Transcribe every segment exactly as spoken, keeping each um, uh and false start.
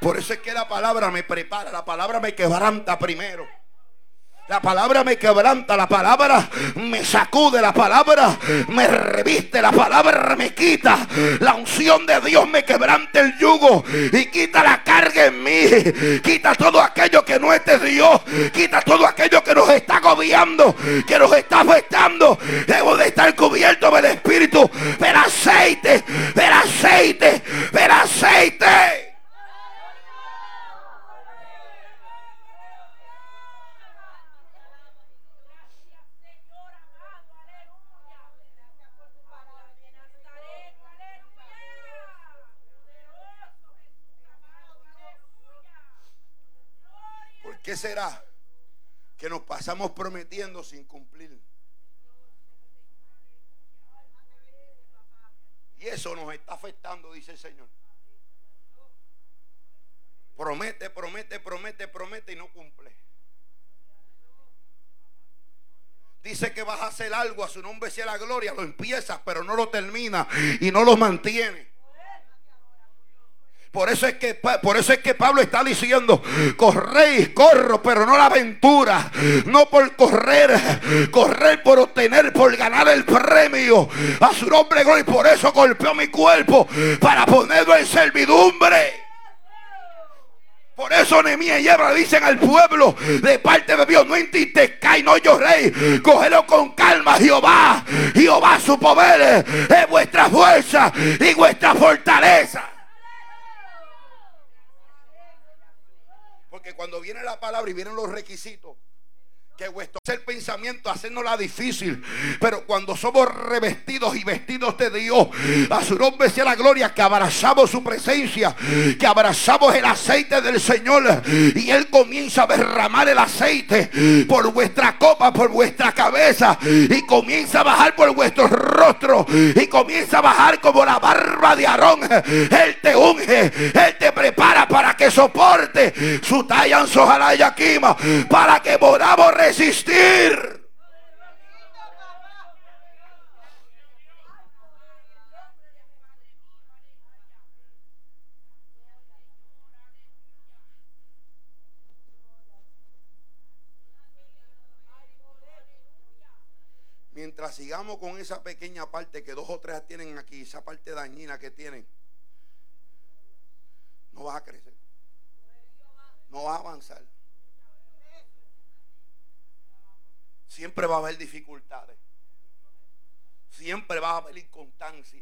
Por eso es que la palabra me prepara, la palabra me quebranta primero. La palabra me quebranta, la palabra me sacude, la palabra me reviste, la palabra me quita. La unción de Dios me quebranta el yugo y quita la carga en mí. Quita todo aquello que no es de Dios. Quita todo aquello que nos está agobiando, que nos está afectando. Debo de estar cubierto del Espíritu. Del aceite, del aceite, del aceite. ¿Qué será? Que nos pasamos prometiendo sin cumplir. Y eso nos está afectando, dice el Señor. Promete, promete, promete, promete y no cumple. Dice que vas a hacer algo, a su nombre sea la gloria. Lo empiezas, pero no lo termina y no lo mantiene. Por eso es que, por eso es que Pablo está diciendo: corréis, corro, pero no la aventura. No por correr, correr por obtener, por ganar el premio. A su nombre, gloria. Y por eso golpeó mi cuerpo, para ponerlo en servidumbre. Por eso Nehemías y Esdras dicen al pueblo de parte de Dios: no entristezcáis, no lloréis, cogedlo con calma. Jehová, Jehová su poder es vuestra fuerza y vuestra fortaleza. Porque cuando viene la palabra y vienen los requisitos, que vuestro el pensamiento hacernosla difícil, pero cuando somos revestidos y vestidos de Dios, a su nombre sea la gloria, que abrazamos su presencia, que abrazamos el aceite del Señor, y Él comienza a derramar el aceite por vuestra copa, por vuestra cabeza, y comienza a bajar por vuestros rostros, y comienza a bajar como la barba de Aarón. Él te unge, Él te prepara para que soporte su talla en Sojalá y Yaquima, para que podamos resistir. Mientras sigamos con esa pequeña parte que dos o tres tienen aquí, esa parte dañina que tienen, no vas a crecer, no vas a avanzar. Siempre va a haber dificultades, siempre va a haber inconstancia.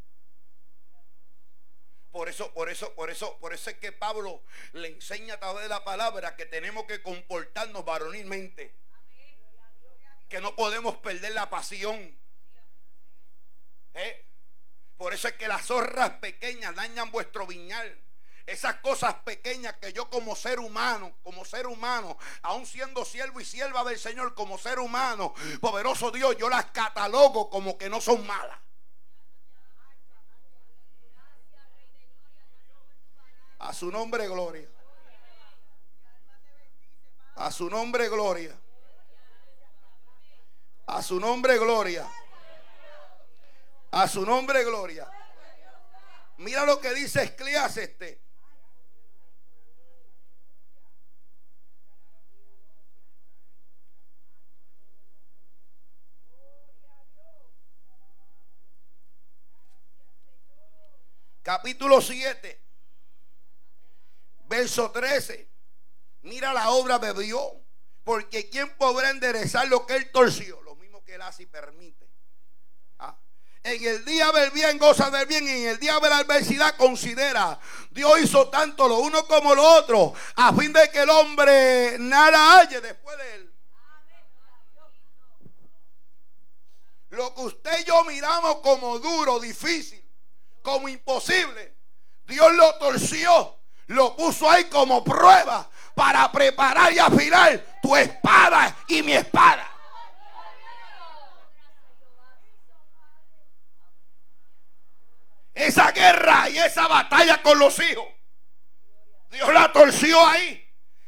Por eso, por eso, por eso, por eso es que Pablo le enseña a través de la palabra que tenemos que comportarnos varonilmente, que no podemos perder la pasión. ¿Eh? Por eso es que las zorras pequeñas dañan vuestro viñal. Esas cosas pequeñas que yo como ser humano, como ser humano, aún siendo siervo y sierva del Señor, como ser humano, poderoso Dios, yo las catalogo como que no son malas. A su nombre, gloria. A su nombre, gloria. A su nombre, gloria. A su nombre, gloria. Mira lo que dice Eclesiastés. Capítulo siete, verso trece. Mira la obra de Dios. Porque ¿quién podrá enderezar lo que Él torció? Lo mismo que Él hace y permite. ¿Ah? En el día del bien goza del bien, y en el día de la adversidad considera. Dios hizo tanto lo uno como lo otro, a fin de que el hombre nada halle después de Él. Lo que usted y yo miramos como duro, difícil, como imposible, Dios lo torció, lo puso ahí como prueba para preparar y afilar tu espada y mi espada. Esa guerra y esa batalla con los hijos, Dios la torció ahí